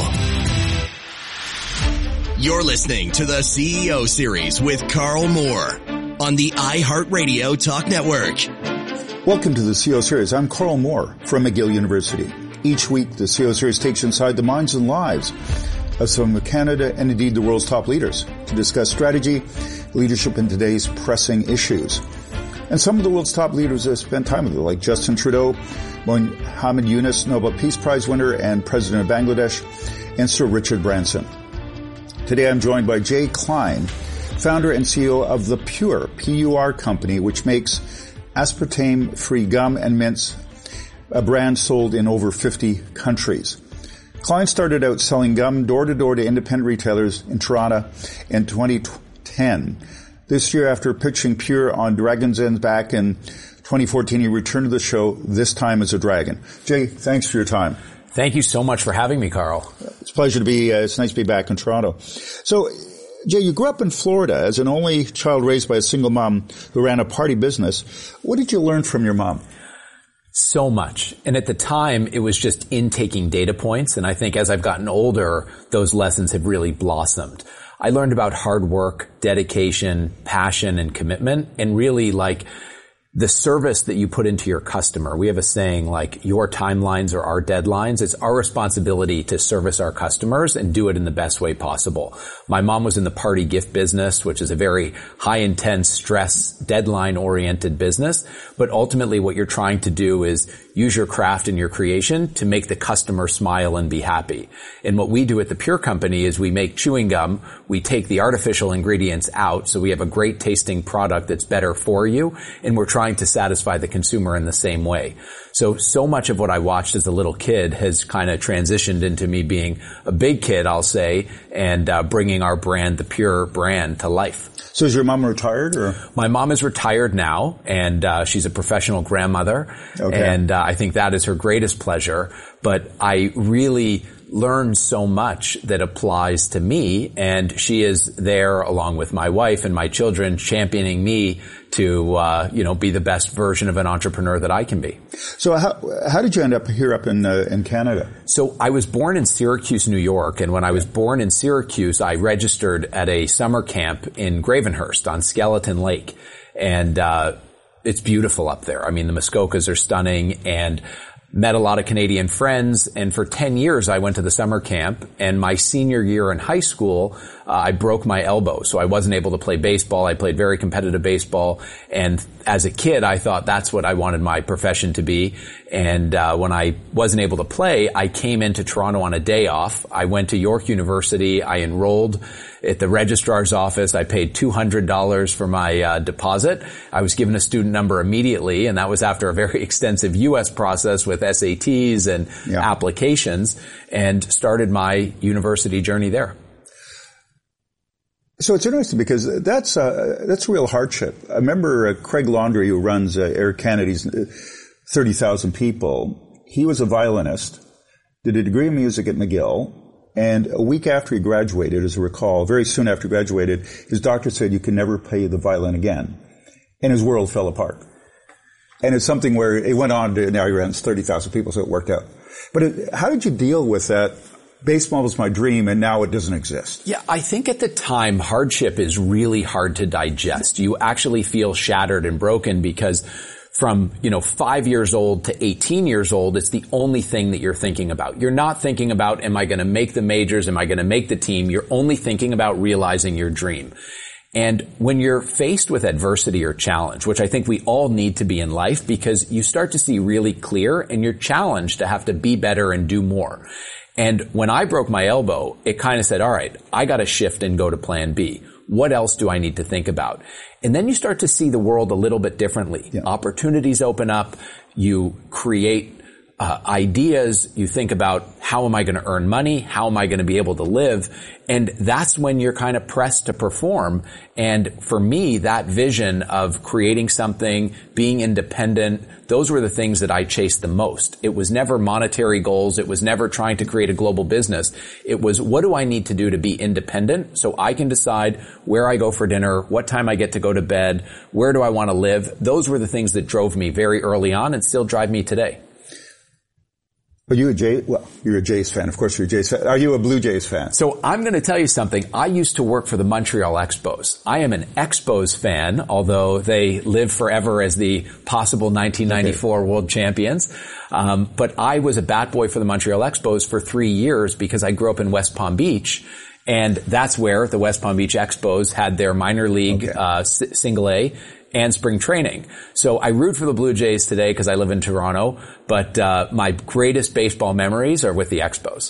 You're listening to the CEO Series with Carl Moore on the iHeartRadio Talk Network. Welcome to the CEO Series. I'm Carl Moore from McGill University. Each week, the CEO Series takes you inside the minds and lives of some of Canada and indeed the world's top leaders to discuss strategy, leadership in today's pressing issues. And some of the world's top leaders have spent time with it, like Justin Trudeau, Mohammed Yunus, Nobel Peace Prize winner and President of Bangladesh, and Sir Richard Branson. Today I'm joined by Jay Klein, founder and CEO of The Pure, P-U-R company, which makes aspartame-free gum and mints, a brand sold in over 50 countries. Klein started out selling gum door-to-door to independent retailers in Toronto in 2010. This year, after pitching Pure on Dragon's Den back in 2014, he returned to the show, this time as a dragon. Jay, thanks for your time. Thank you so much for having me, Carl. It's a pleasure to be, it's nice to be back in Toronto. So, Jay, you grew up in Florida as an only child raised by a single mom who ran a party business. What did you learn from your mom? So much. And at the time, it was just intaking data points. And I think as I've gotten older, those lessons have really blossomed. I learned about hard work, dedication, passion, and commitment, and really like the service that you put into your customer. We have a saying like, your timelines are our deadlines. It's our responsibility to service our customers and do it in the best way possible. My mom was in the party gift business, which is a very high intense, stress, deadline oriented business. But ultimately what you're trying to do is use your craft and your creation to make the customer smile and be happy. And what we do at the Pure Company is we make chewing gum. We take the artificial ingredients out. So we have a great tasting product that's better for you. And we're trying to satisfy the consumer in the same way. So much of what I watched as a little kid has kind of transitioned into me being a big kid, I'll say, and bringing our brand, the Pure brand, to life. So is your mom retired, or? My mom is retired now, and she's a professional grandmother. Okay. And I think that is her greatest pleasure. But I really learned so much that applies to me, and she is there along with my wife and my children championing me to be the best version of an entrepreneur that I can be. So how did you end up here up in Canada? So I was born in Syracuse, New York, and when I was born in Syracuse, I registered at a summer camp in Gravenhurst on Skeleton Lake, and it's beautiful up there. I mean, the Muskokas are stunning, and met a lot of Canadian friends, and for 10 years I went to the summer camp, and my senior year in high school, I broke my elbow, so I wasn't able to play baseball. I played very competitive baseball, and as a kid I thought that's what I wanted my profession to be, and when I wasn't able to play, I came into Toronto on a day off. I went to York University, I enrolled at the registrar's office. I paid $200 for my deposit. I was given a student number immediately, and that was after a very extensive U.S. process with SATs and applications, and started my university journey there. So it's interesting because that's real hardship. I remember Craig Laundrie, who runs Air Canada's 30,000 people. He was a violinist, did a degree in music at McGill. And a week after he graduated, as I recall, very soon after he graduated, his doctor said you can never play the violin again. And his world fell apart. And it's something where it went on to, now he runs 30,000 people, so it worked out. But how did you deal with that? Baseball was my dream, and now it doesn't exist. Yeah, I think at the time, hardship is really hard to digest. You actually feel shattered and broken because from, 5 years old to 18 years old, it's the only thing that you're thinking about. You're not thinking about, am I going to make the majors? Am I going to make the team? You're only thinking about realizing your dream. And when you're faced with adversity or challenge, which I think we all need to be in life, because you start to see really clear and you're challenged to have to be better and do more. And when I broke my elbow, it kind of said, all right, I got to shift and go to plan B. What else do I need to think about? And then you start to see the world a little bit differently. Yeah. Opportunities open up. You create ideas. You think about, how am I going to earn money? How am I going to be able to live? And that's when you're kind of pressed to perform. And for me, that vision of creating something, being independent, those were the things that I chased the most. It was never monetary goals. It was never trying to create a global business. It was, what do I need to do to be independent so I can decide where I go for dinner, what time I get to go to bed, where do I want to live? Those were the things that drove me very early on and still drive me today. Are you you're a Jays fan. Of course you're a Jays fan. Are you a Blue Jays fan? So I'm going to tell you something. I used to work for the Montreal Expos. I am an Expos fan, although they live forever as the possible 1994 world champions. But I was a bat boy for the Montreal Expos for 3 years because I grew up in West Palm Beach. And that's where the West Palm Beach Expos had their minor league, single A and spring training. So I root for the Blue Jays today because I live in Toronto, but my greatest baseball memories are with the Expos.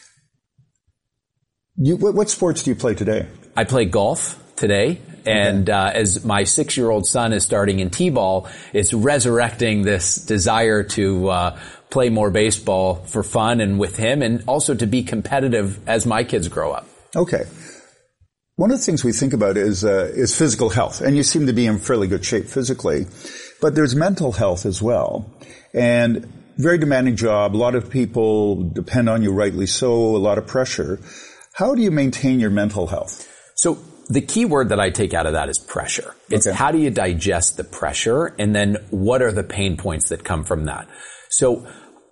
What sports do you play today? I play golf today, and as my 6-year-old son is starting in T-ball, it's resurrecting this desire to play more baseball for fun and with him, and also to be competitive as my kids grow up. Okay. One of the things we think about is physical health, and you seem to be in fairly good shape physically, but there's mental health as well. And very demanding job. A lot of people depend on you, rightly so, a lot of pressure. How do you maintain your mental health? So the key word that I take out of that is pressure. It's how do you digest the pressure, and then what are the pain points that come from that? So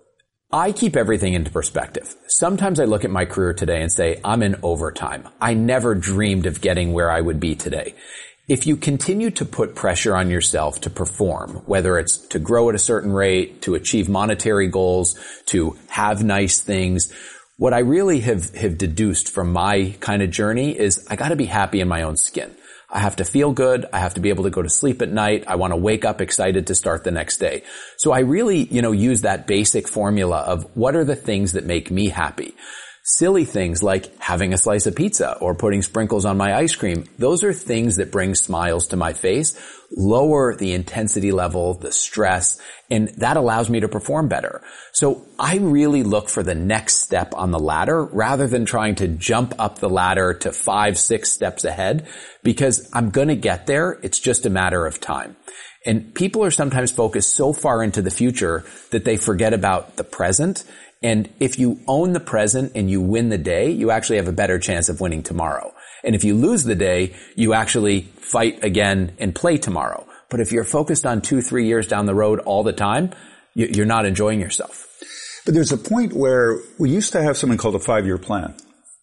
I keep everything into perspective. Sometimes I look at my career today and say, I'm in overtime. I never dreamed of getting where I would be today. If you continue to put pressure on yourself to perform, whether it's to grow at a certain rate, to achieve monetary goals, to have nice things, what I really have deduced from my kind of journey is I got to be happy in my own skin. I have to feel good. I have to be able to go to sleep at night. I want to wake up excited to start the next day. So I really, use that basic formula of what are the things that make me happy. Silly things like having a slice of pizza or putting sprinkles on my ice cream. Those are things that bring smiles to my face, lower the intensity level, the stress, and that allows me to perform better. So I really look for the next step on the ladder rather than trying to jump up the ladder to 5-6 steps ahead, because I'm going to get there. It's just a matter of time. And people are sometimes focused so far into the future that they forget about the present. And if you own the present and you win the day, you actually have a better chance of winning tomorrow. And if you lose the day, you actually fight again and play tomorrow. But if you're focused on 2-3 years down the road all the time, you're not enjoying yourself. But there's a point where we used to have something called a 5-year plan,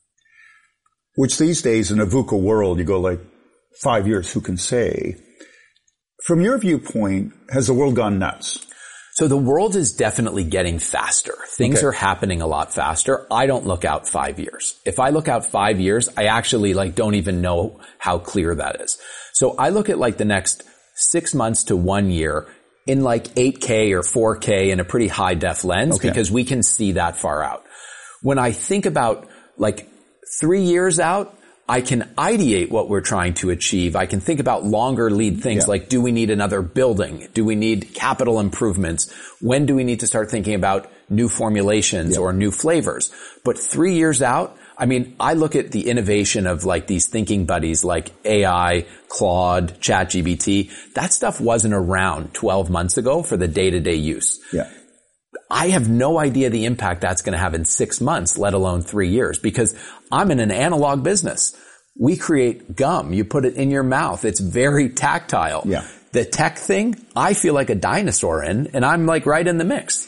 which these days in a VUCA world, you go like 5 years, who can say? From your viewpoint, has the world gone nuts? So the world is definitely getting faster. Things are happening a lot faster. I don't look out 5 years. If I look out 5 years, I actually don't even know how clear that is. So I look at the next 6 months to 1 year in 8K or 4K in a pretty high def lens because we can see that far out. When I think about 3 years out, I can ideate what we're trying to achieve. I can think about longer lead things like, do we need another building? Do we need capital improvements? When do we need to start thinking about new formulations or new flavors? But 3 years out, I look at the innovation of these thinking buddies like AI, Claude, ChatGPT. That stuff wasn't around 12 months ago for the day-to-day use. Yeah. I have no idea the impact that's going to have in 6 months, let alone 3 years, because I'm in an analog business. We create gum. You put it in your mouth. It's very tactile. Yeah. The tech thing, I feel like a dinosaur in, and I'm like right in the mix.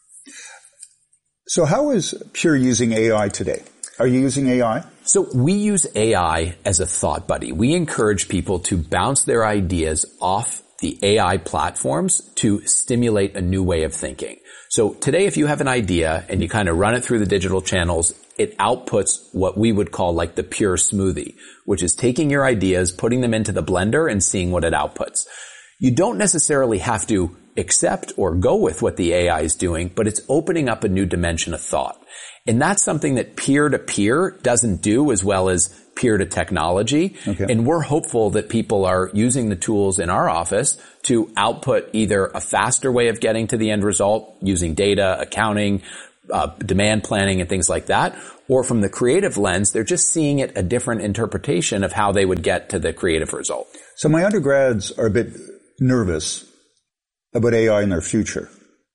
So how is Pure using AI today? Are you using AI? So we use AI as a thought buddy. We encourage people to bounce their ideas off the AI platforms to stimulate a new way of thinking. So today, if you have an idea and you kind of run it through the digital channels, it outputs what we would call like the Pure smoothie, which is taking your ideas, putting them into the blender and seeing what it outputs. You don't necessarily have to accept or go with what the AI is doing, but it's opening up a new dimension of thought. And that's something that peer-to-peer doesn't do as well as peer-to-technology. Okay. And we're hopeful that people are using the tools in our office to output either a faster way of getting to the end result using data, accounting, demand planning and things like that, or from the creative lens, they're just seeing it a different interpretation of how they would get to the creative result. So my undergrads are a bit nervous about AI in their future.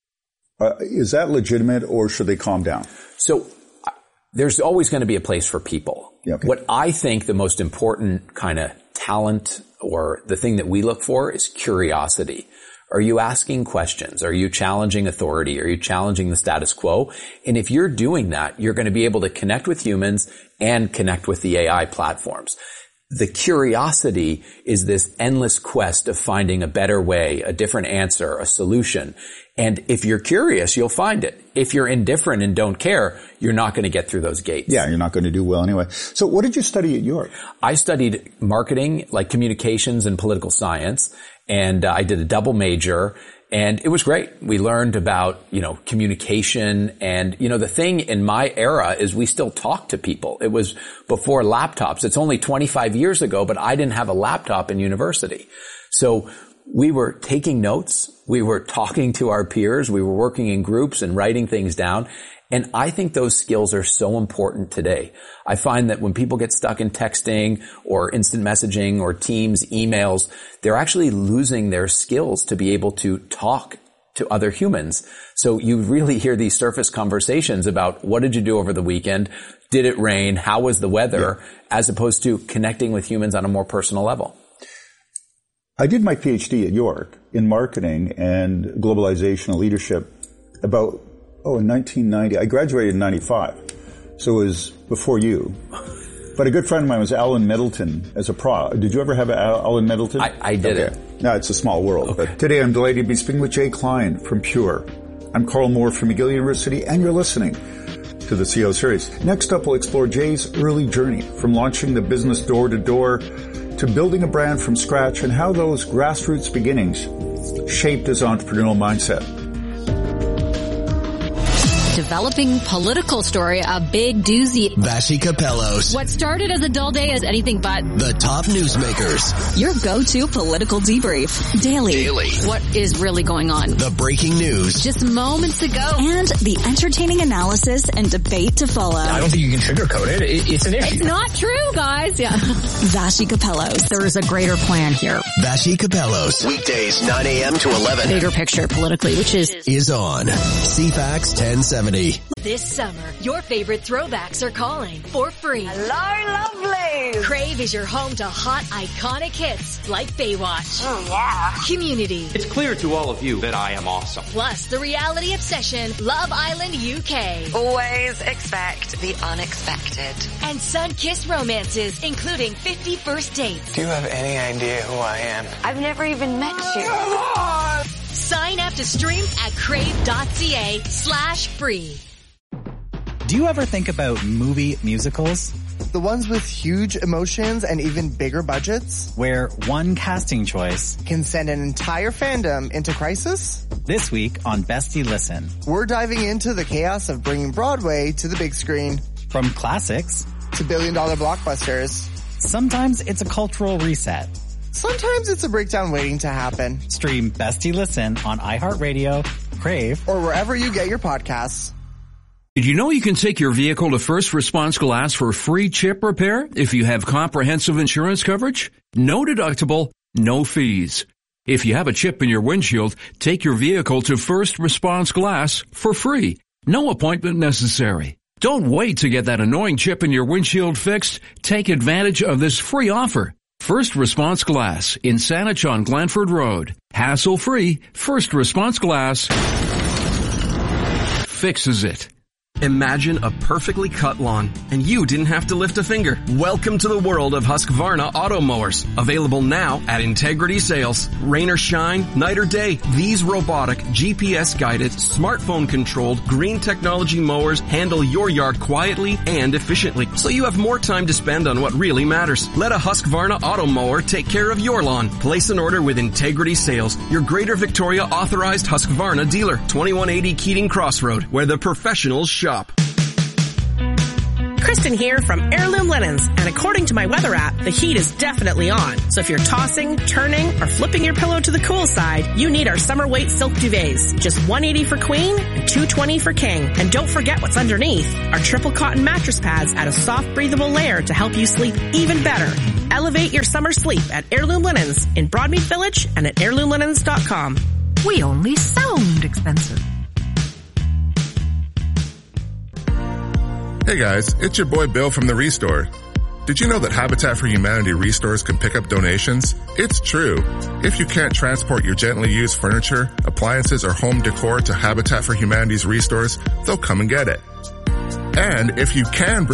Is that legitimate, or should they calm down? So there's always going to be a place for people. Yeah, okay. What I think the most important kind of talent or the thing that we look for is curiosity. Are you asking questions? Are you challenging authority? Are you challenging the status quo? And if you're doing that, you're going to be able to connect with humans and connect with the AI platforms. The curiosity is this endless quest of finding a better way, a different answer, a solution. And if you're curious, you'll find it. If you're indifferent and don't care, you're not going to get through those gates. Yeah, you're not going to do well anyway. So what did you study at York? I studied marketing, like communications and political science, and I did a double major, and it was great. We learned about, communication, and, the thing in my era is we still talk to people. It was before laptops. It's only 25 years ago, but I didn't have a laptop in university. So we were taking notes. We were talking to our peers. We were working in groups and writing things down. And I think those skills are so important today. I find that when people get stuck in texting or instant messaging or Teams, emails, they're actually losing their skills to be able to talk to other humans. So you really hear these surface conversations about what did you do over the weekend? Did it rain? How was the weather? Yeah. As opposed to connecting with humans on a more personal level. I did my PhD at York in marketing and globalization and leadership in 1990. I graduated in 95, so it was before you. But a good friend of mine was Alan Middleton as a prof. Did you ever have Alan Middleton? I did it. No, it's a small world. Okay. But today I'm delighted to be speaking with Jay Klein from Pure. I'm Carl Moore from McGill University, and you're listening to the CEO series. Next up, we'll explore Jay's early journey from launching the business door-to-door to building a brand from scratch and how those grassroots beginnings shaped his entrepreneurial mindset. Developing political story, a big doozy. Vassy Capellos. What started as a dull day is anything but the top newsmakers. Your go-to political debrief. Daily. What is really going on? The breaking news. Just moments ago. And the entertaining analysis and debate to follow. I don't think you can sugarcoat it. It's an issue. It's not true, guys. Yeah. Vassy Capellos. There is a greater plan here. Vassy Capellos. Weekdays 9 a.m. to 11. Bigger picture politically, which is on CFAX 1070. This summer, your favorite throwbacks are calling for free. Hello, lovelies! Crave is your home to hot, iconic hits like Baywatch. Oh, yeah. Community. It's clear to all of you that I am awesome. Plus, the reality obsession, Love Island UK. Always expect the unexpected. And sun-kissed romances, including 50 First Dates. Do you have any idea who I am? I've never even met you. Sign up to stream at crave.ca/free. Do you ever think about movie musicals? The ones with huge emotions and even bigger budgets? Where one casting choice can send an entire fandom into crisis? This week on Bestie Listen, we're diving into the chaos of bringing Broadway to the big screen. From classics to billion-dollar blockbusters. Sometimes it's a cultural reset. Sometimes it's a breakdown waiting to happen. Stream Bestie Listen on iHeartRadio, Crave, or wherever you get your podcasts. Did you know you can take your vehicle to First Response Glass for free chip repair if you have comprehensive insurance coverage? No deductible, no fees. If you have a chip in your windshield, take your vehicle to First Response Glass for free. No appointment necessary. Don't wait to get that annoying chip in your windshield fixed. Take advantage of this free offer. First Response Glass in Saanich on Glanford Road. Hassle-free, First Response Glass fixes it. Imagine a perfectly cut lawn, and you didn't have to lift a finger. Welcome to the world of Husqvarna auto mowers. Available now at Integrity Sales. Rain or shine, night or day, these robotic, GPS-guided, smartphone-controlled, green technology mowers handle your yard quietly and efficiently, so you have more time to spend on what really matters. Let a Husqvarna auto mower take care of your lawn. Place an order with Integrity Sales, your Greater Victoria authorized Husqvarna dealer. 2180 Keating Crossroad, where the professionals shop. Kristen here from Heirloom Linens, and according to my weather app, the heat is definitely on. So if you're tossing, turning, or flipping your pillow to the cool side, you need our summer weight silk duvets. Just $180 for queen and $220 for king. And don't forget what's underneath. Our triple cotton mattress pads add a soft, breathable layer to help you sleep even better. Elevate your summer sleep at Heirloom Linens in Broadmead Village and at heirloomlinens.com. We only sound expensive. Hey guys, it's your boy Bill from The Restore. Did you know that Habitat for Humanity restores can pick up donations? It's true. If you can't transport your gently used furniture, appliances, or home decor to Habitat for Humanity's restores, they'll come and get it. And if you can